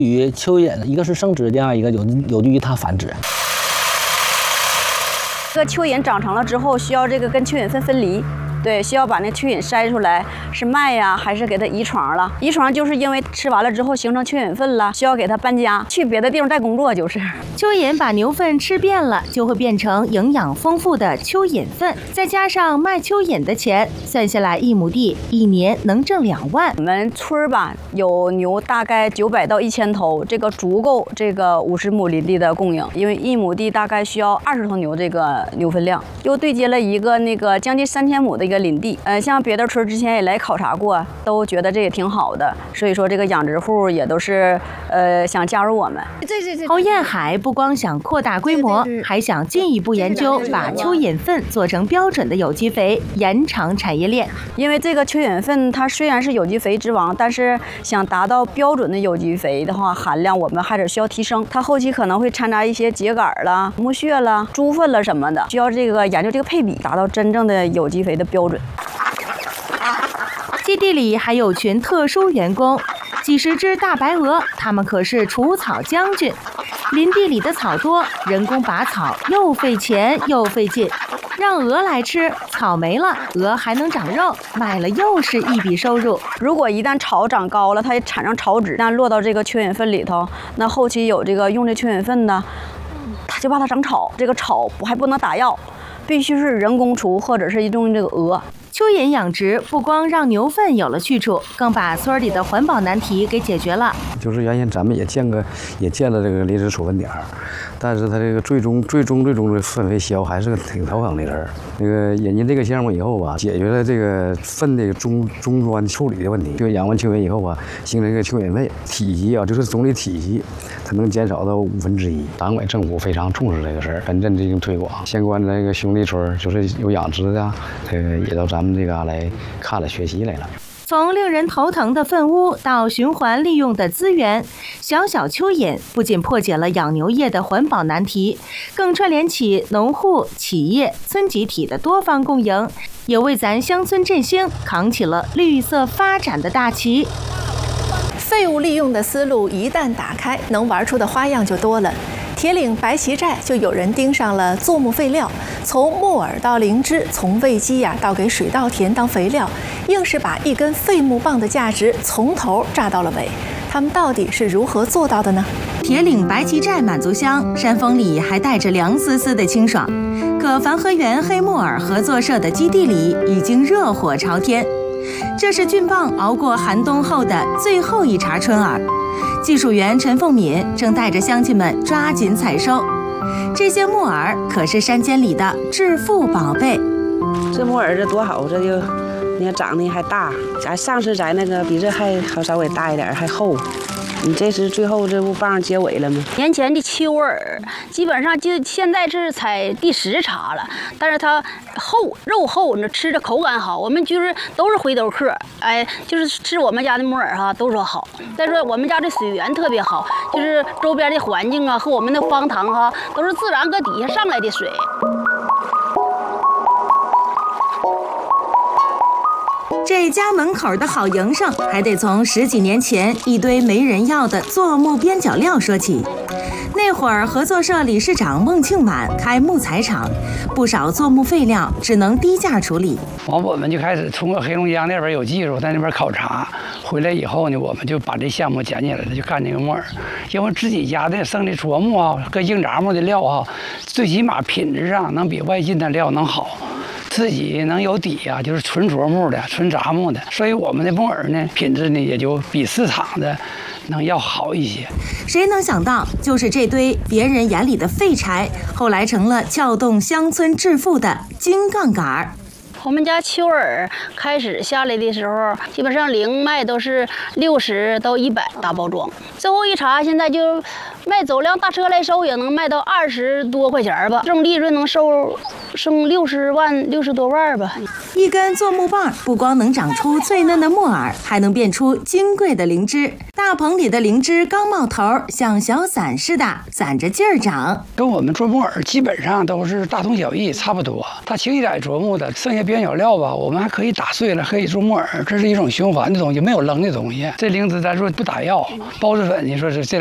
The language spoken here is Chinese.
与蚯蚓，一个是生指甲，一个有利于它繁殖。 这个蚯蚓长成了之后，需要这个跟蚯蚓粪分离。 对，需要把那蚯蚓筛出来，是卖呀，还是给它移床了？移床就是因为吃完了之后形成蚯蚓粪了，需要给它搬家，去别的地方再工作就是。 蚯蚓把牛粪吃遍了，就会变成营养丰富的蚯蚓粪，再加上卖蚯蚓的钱，算下来1亩地1年能挣2万。 我们村吧有牛大概900到1000头，这个足够这个50亩林地的供应，因为1亩地大概需要20头牛这个牛粪量，又对接了一个那个将近3000亩的一个林地。像别的村之前也来考察过，都觉得这也挺好的，所以说这个养殖户也都是想加入我们。 侯艳海不光想扩大规模，还想进一步研究把蚯蚓粪做成标准的有机肥，延长产业链。 因为这个蚯蚓粪它虽然是有机肥之王，但是想达到标准的有机肥的话，含量我们还得需要提升。它后期可能会掺杂一些秸秆啦、木屑啦、猪粪啦什么的，需要这个研究这个配比，达到真正的有机肥的标准。 基地里还有群特殊员工，几十只大白鹅，它们可是除草将军。林地里的草多，人工拔草又费钱又费劲，让鹅来吃，草没了，鹅还能长肉，卖了又是一笔收入。 如果一旦草长高了，它也产生草籽，那落到这个蚯蚓粪里头，那后期有这个用这蚯蚓粪呢，它就怕它长草，这个草还不能打药，必须是人工除或者是用这个鹅。 蚯蚓养殖不光让牛粪有了去处，更把村里的环保难题给解决了。 就是原先咱们也建了这个临时处分点，但是它这个最终的粪肥销还是个挺头疼的事儿。那个引进这个项目以后吧，解决了这个粪的中端处理的问题。就养完蚯蚓以后啊，形成一个蚯蚓肺体积啊，就是总体体积，它能减少到1/5。党委政府非常重视这个事儿，认真进行推广。相关的这个兄弟村就是有养殖的，也到咱们这嘎来看了学习来了。 从令人头疼的粪污到循环利用的资源，小小蚯蚓不仅破解了养牛业的环保难题，更串联起农户、企业、村集体的多方共赢，也为咱乡村振兴扛起了绿色发展的大旗。 废物利用的思路一旦打开，能玩出的花样就多了。铁岭白旗寨就有人盯上了作木废料，从木耳到灵芝，从喂鸡到给水稻田当肥料，硬是把一根废木棒的价值从头榨到了尾。他们到底是如何做到的呢？ 铁岭白旗寨满族乡，山风里还带着凉丝丝的清爽。可樊河源黑木耳合作社的基地里已经热火朝天，这是菌棒熬过寒冬后的最后一茬春耳。技术员陈凤敏正带着乡亲们抓紧采收，这些木耳可是山间里的致富宝贝。 这木耳这多好，这就你看长得还大，咱上次摘那个比这还稍微大一点，还厚。你这是最后这不棒结尾了吗？ 年前的秋耳基本上就现在是采第10茬了，但是它厚，肉厚，那吃着口感好。我们就是都是回头客，哎，就是吃我们家的木耳哈，都说好。再说我们家的水源特别好，就是周边的环境啊和我们的方塘哈，都是自然搁底下上来的水。 这家门口的好营生，还得从10几年前一堆没人要的做木边角料说起。那会儿合作社理事长孟庆满开木材厂，不少做木废料只能低价处理。 我们就开始通过黑龙江那边有技术，在那边考察回来以后呢，我们就把这项目捡起来了，就干这个木耳。因为自己家的生的柞木啊，跟硬轧木的料啊，最起码品质上能比外进的料能好。自己能有底啊，就是纯柞木的、纯杂木的，所以我们的木耳呢，品质呢也就比市场的能要好一些。 谁能想到，就是这堆别人眼里的废柴，后来成了撬动乡村致富的金杠杆。 我们家秋耳开始下来的时候，基本上零卖都是60到100大包装，最后一茬现在就卖走辆大车来收，也能卖到20多块钱吧，这种利润能收剩60万60多万吧。 一根做木棒不光能长出脆嫩的木耳，还能变出金贵的灵芝。大棚里的灵芝刚冒头，像小伞似的攒着劲儿长。 跟我们做木耳基本上都是大同小异，差不多。它轻一点琢磨的，剩下边角料吧，我们还可以打碎了，可以做木耳。这是一种循环的东西，没有扔的东西。这灵芝咱说不打药，孢子粉，你说是这。